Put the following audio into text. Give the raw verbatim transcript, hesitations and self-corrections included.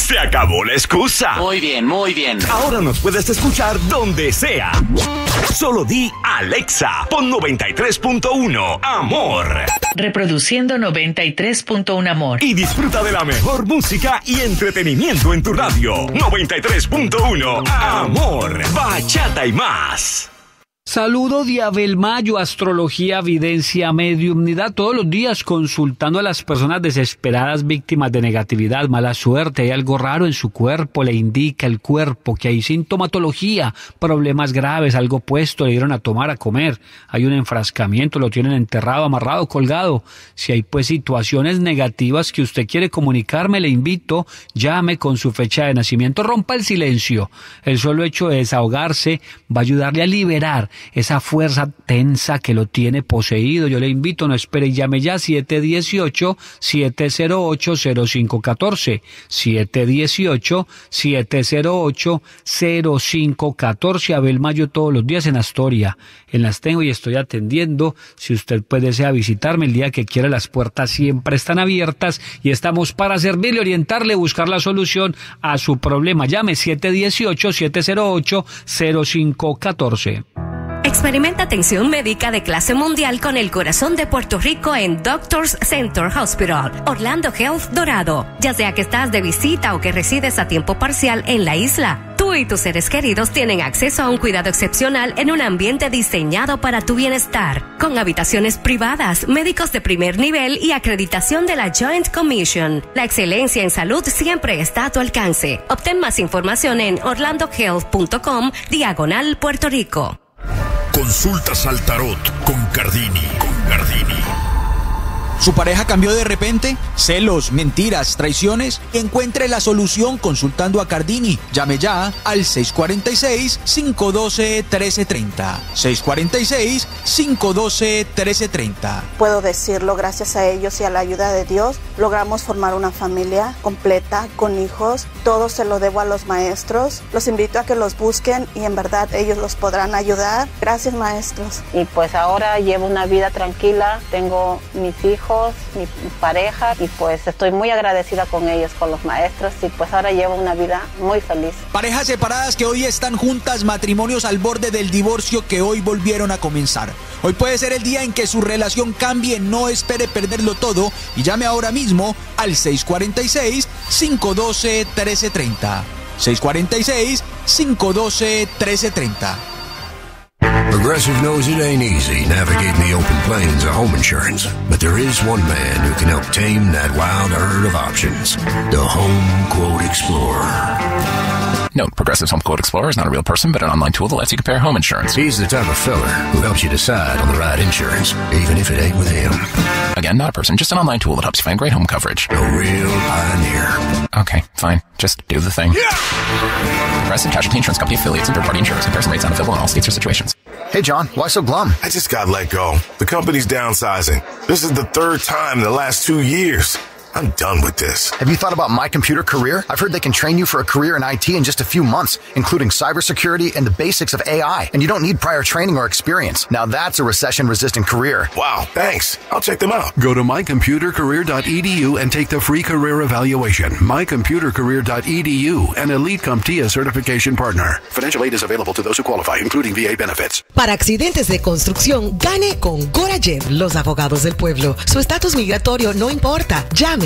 Se acabó la excusa. Muy bien, muy bien. Ahora nos puedes escuchar donde sea. Solo di Alexa, pon noventa y tres punto uno Amor. Reproduciendo noventa y tres punto uno Amor. Y disfruta de la mejor música y entretenimiento en tu radio. noventa y tres punto uno Amor. Bachata y más. Saludo de Abel Mayo, astrología, videncia, mediumnidad, todos los días consultando a las personas desesperadas, víctimas de negatividad, mala suerte, hay algo raro en su cuerpo, le indica el cuerpo que hay sintomatología, problemas graves, algo puesto, le dieron a tomar, a comer, hay un enfrascamiento, lo tienen enterrado, amarrado, colgado. Si hay pues situaciones negativas que usted quiere comunicarme, le invito, llame con su fecha de nacimiento, rompa el silencio. El solo hecho de desahogarse va a ayudarle a liberar esa fuerza tensa que lo tiene poseído. Yo le invito, no espere y llame ya, siete uno ocho, siete cero ocho, cero cinco uno cuatro, siete uno ocho, siete cero ocho, cero cinco uno cuatro. Abel Mayo todos los días en Astoria, en las tengo y estoy atendiendo. Si usted puede desea visitarme el día que quiera, las puertas siempre están abiertas y estamos para servirle, orientarle, buscar la solución a su problema. Llame siete uno ocho, siete cero ocho, cero cinco uno cuatro. Experimenta atención médica de clase mundial con el corazón de Puerto Rico en Doctors Center Hospital, Orlando Health Dorado. Ya sea que estás de visita o que resides a tiempo parcial en la isla, tú y tus seres queridos tienen acceso a un cuidado excepcional en un ambiente diseñado para tu bienestar, con habitaciones privadas, médicos de primer nivel y acreditación de la Joint Commission. La excelencia en salud siempre está a tu alcance. Obtén más información en orlando health punto com diagonal Puerto Rico. Consultas al tarot con Cardini. Con Cardini. ¿Su pareja cambió de repente? ¿Celos, mentiras, traiciones? Encuentre la solución consultando a Cardini. Llame ya al seis cuatro seis, cinco uno dos, uno tres tres cero. seis cuatro seis, cinco uno dos, uno tres tres cero. Puedo decirlo, gracias a ellos y a la ayuda de Dios, logramos formar una familia completa, con hijos. Todo se lo debo a los maestros. Los invito a que los busquen y en verdad ellos los podrán ayudar. Gracias, maestros. Y pues ahora llevo una vida tranquila, tengo mis hijos, mi pareja, y pues estoy muy agradecida con ellos, con los maestros, y pues ahora llevo una vida muy feliz. Parejas separadas que hoy están juntas, matrimonios al borde del divorcio que hoy volvieron a comenzar. Hoy puede ser el día en que su relación cambie, no espere perderlo todo y llame ahora mismo al seis cuatro seis, cinco uno dos, uno tres tres cero. seis cuatro seis, cinco uno dos, uno tres tres cero. Progressive knows it ain't easy navigating the open plains of home insurance, but there is one man who can help tame that wild herd of options. The Home Quote Explorer. Note, Progressive's Home Quote Explorer is not a real person, but an online tool that lets you compare home insurance. He's the type of feller who helps you decide on the right insurance, even if it ain't with him. Again, not a person, just an online tool that helps you find great home coverage. A real pioneer. Okay, fine. Just do the thing. Yeah! Progressive Casualty Insurance Company affiliates and third-party insurers. Comparison rates not available in all states or situations. Hey, John, why so glum? I just got let go. The company's downsizing. This is the third time in the last two years. I'm done with this. Have you thought about My Computer Career? I've heard they can train you for a career in I T in just a few months, including cybersecurity and the basics of A I. And you don't need prior training or experience. Now that's a recession-resistant career. Wow, thanks. I'll check them out. Go to my computer career dot e d u and take the free career evaluation. my computer career dot e d u, an Elite CompTIA certification partner. Financial aid is available to those who qualify, including V A benefits. Para accidentes de construcción, gane con Gorayev, los abogados del pueblo. Su estatus migratorio no importa. Llame